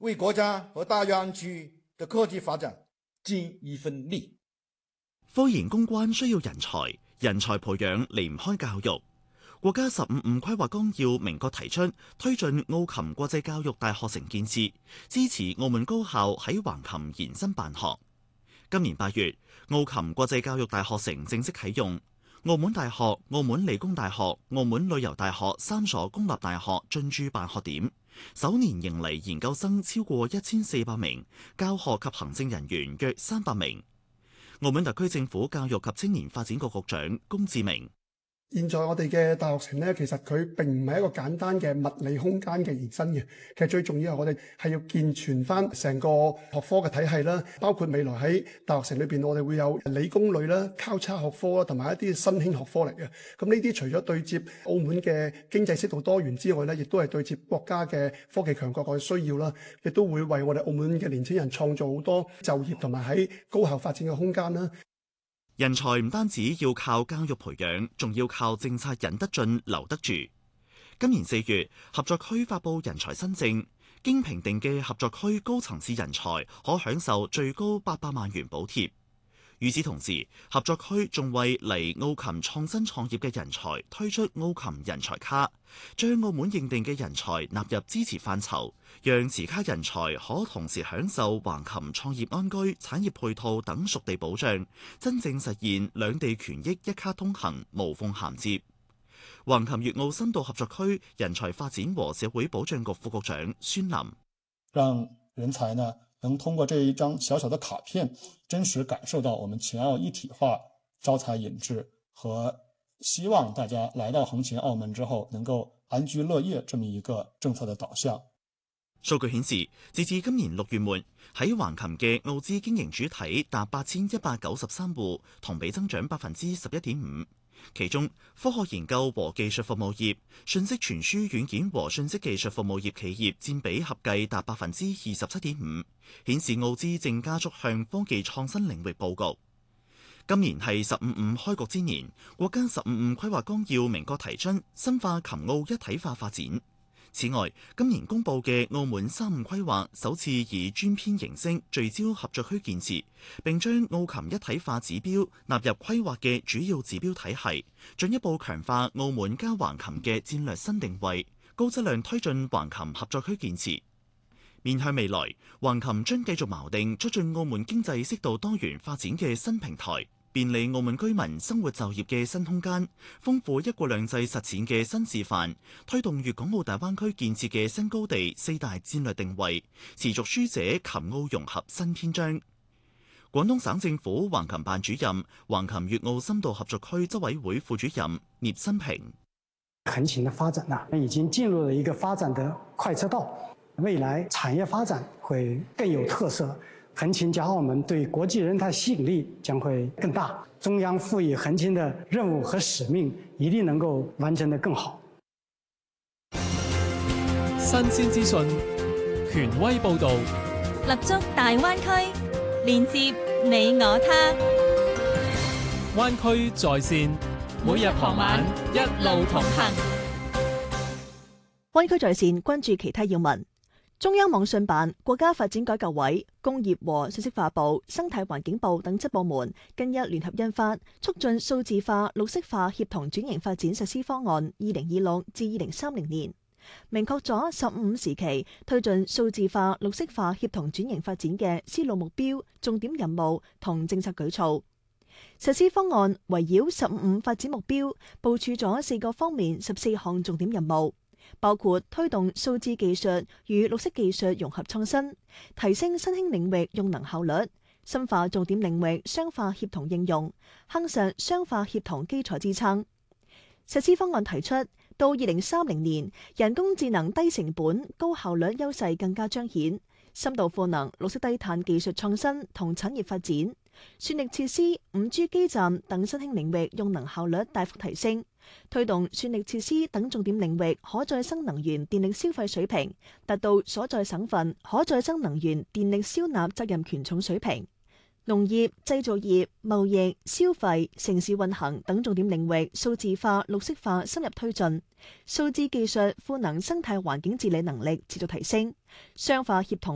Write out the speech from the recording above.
為國家和大灣區的科技發展盡一份力。 科研攻關需要人才，人才培養離唔開教育。國家15+5規劃綱要明確提出，推進澳琴國際教育大學城建設，支持澳門高校喺橫琴延伸辦學。今年8月，澳琴國際教育大學城正式啟用，澳門大學、澳門理工大學、澳門旅遊大學3所公立大學進駐辦學點，首年迎嚟研究生超過1400名，教學及行政人員約300名。澳門特區政府教育及青年發展局局長龔志明： 現在我哋嘅大學城呢，其實佢並唔係一個簡單嘅物理空間嘅延伸嘅。其實最重要係我哋係要健全翻成個學科嘅體系啦，包括未來喺大學城裏邊，我哋會有理工類啦、交叉學科啦，同埋一啲新興學科嚟嘅。咁呢啲除咗對接澳門嘅經濟適度多元之外呢，亦都係對接國家嘅科技強國嘅需要啦，亦都會為我哋澳門嘅年輕人創造好多就業同埋喺高校發展嘅空間啦。 人才唔單止要靠教育培養，仲要靠政策引得進、留得住。今年4月，合作區發布人才新政，經評定嘅合作區高層次人才可享受最高800萬元補貼。與此同時，合作區仲為嚟澳琴創新創業嘅人才推出澳琴人才卡，將澳門認定嘅人才納入支持範疇，讓持卡人才可同時享受橫琴創業安居、產業配套等屬地保障，真正實現兩地權益一卡通行、無縫銜接。橫琴粵澳深度合作區人才發展和社會保障局副局長孫林： 讓人才呢能通過這一張小小的卡片，真實感受到我們全澳一體化、招才引智和希望大家來到橫琴澳門之後能夠安居樂業這麼一個政策的導向。 數據顯示，截至今年6月末，喺橫琴嘅澳資經營主體達8193戶，同比增長11.5%。其中，科學研究和技術服務業、信息傳輸軟件和信息技術服務業企業佔比合計達27.5%，顯示澳資正加速向科技創新領域佈局。今年係15+5開局之年，國家15+5規劃綱要明確提出深化琴澳一體化發展。此外，今年公布嘅澳門35規劃首次以專篇形式聚焦合作區建設，並將澳琴一體化指標納入規劃嘅主要指標體系，進一步強化澳門加橫琴嘅戰略新定位，高質量推進橫琴合作區建設。面向未來，橫琴將繼續錨定促進澳門經濟適度多元發展嘅新平台，便利澳門居民生活就業嘅新空間，豐富一國兩制實踐嘅新示範，推動粵港澳大灣區建設嘅新高地4大戰略定位，持續書寫琴澳融合新篇章。廣東省政府橫琴辦主任、橫琴粵澳深度合作區執委會副主任聶新平： 橫琴的發展已經進入了一個發展的快車道，未來產業發展會更有特色。橫琴加澳門對國際人才吸引力將會更大，中央賦予橫琴的任務和使命一定能夠完成得更好。 新鮮資訊，權威報導， 立足大灣區，連接你我他。 灣區在線，每日傍晚一路同行。 灣區在線，關注其他要聞。中央網信辦、國家發展改革委、工業和信息化部、生態環境部等7部門近日聯合印發《促進數字化、綠色化協同轉型發展實施方案（2026至2030年）》，明確咗15時期推進數字化、綠色化協同轉型發展嘅思路目標、重點任務同政策舉措。實施方案圍繞15發展目標，部署咗4個方面14項重點任務。包括推動數字技術與綠色技術融合創新，提升新興領域用能效率，深化重點領域雙化協同應用，夯實雙化協同基礎支撐。實施方案提出，到2030年，人工智能低成本、高效率優勢更加彰顯，深度賦能綠色低碳技術創新同產業發展，算力設施、5G 基站等新興領域用能效率大幅提升。推動算力設施等重點領域可再生能源電力消費水平達到所在省份可再生能源電力銷納責任權重水平。農業、製造業、貿易、消費、城市運行等重點領域數字化、綠色化深入推進，數字技術賦能生態環境治理能力持續提升，雙化協同